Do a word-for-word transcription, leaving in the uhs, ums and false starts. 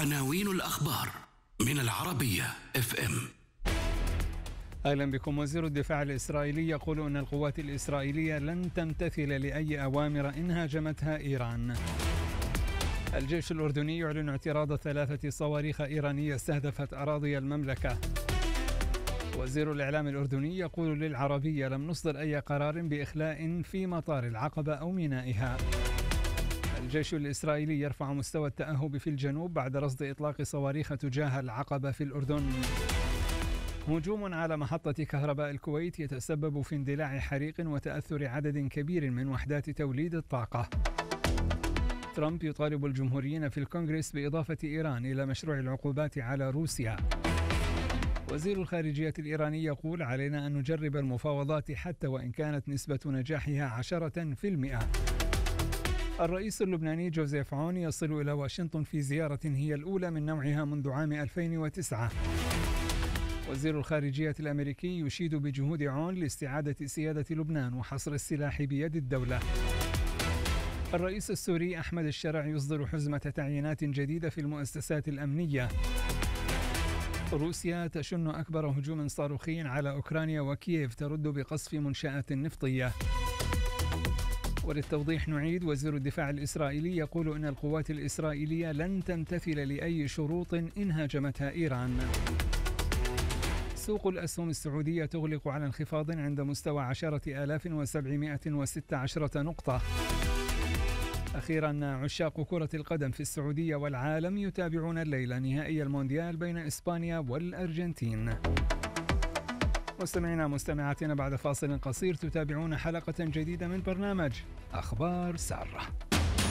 عناوين الأخبار من العربية اف ام. أهلا بكم. وزير الدفاع الإسرائيلي يقول أن القوات الإسرائيلية لن تمتثل لأي أوامر إن هاجمتها إيران. الجيش الأردني يعلن اعتراض ثلاثة صواريخ إيرانية استهدفت أراضي المملكة. وزير الإعلام الأردني يقول للعربية لم نصدر أي قرار بإخلاء في مطار العقبة أو مينائها. الجيش الإسرائيلي يرفع مستوى التأهب في الجنوب بعد رصد إطلاق صواريخ تجاه العقبة في الأردن. هجوم على محطة كهرباء الكويت يتسبب في اندلاع حريق وتأثر عدد كبير من وحدات توليد الطاقة. ترامب يطالب الجمهوريين في الكونغرس بإضافة إيران إلى مشروع العقوبات على روسيا. وزير الخارجية الإيراني يقول علينا أن نجرب المفاوضات حتى وإن كانت نسبة نجاحها عشرة في المئة. الرئيس اللبناني جوزيف عون يصل إلى واشنطن في زيارة هي الأولى من نوعها منذ عام ألفين وتسعة. وزير الخارجية الأمريكي يشيد بجهود عون لاستعادة سيادة لبنان وحصر السلاح بيد الدولة. الرئيس السوري أحمد الشرع يصدر حزمة تعيينات جديدة في المؤسسات الأمنية. روسيا تشن أكبر هجوم صاروخي على أوكرانيا وكييف ترد بقصف منشآت نفطية. وللتوضيح نعيد، وزير الدفاع الإسرائيلي يقول إن القوات الإسرائيلية لن تمتثل لأي شروط إن هاجمتها إيران. سوق الأسهم السعودية تغلق على انخفاض عند مستوى عشرة آلاف وسبعمائة وستة عشر نقطة. أخيرا، عشاق كرة القدم في السعودية والعالم يتابعون الليلة نهائي المونديال بين إسبانيا والأرجنتين. مستمعينا مستمعاتنا، بعد فاصل قصير تتابعون حلقة جديدة من برنامج أخبار سارة.